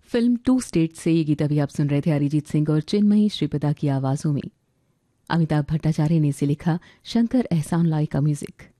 Film to state से ये गीत अभी आप सुन रहे थे अरिजीत सिंह और चिन्मयी श्रीपदा की आवाज़ों में। अमिताभ भट्टाचार्य ने इसे लिखा, शंकर एहसान लाई का म्यूजिक।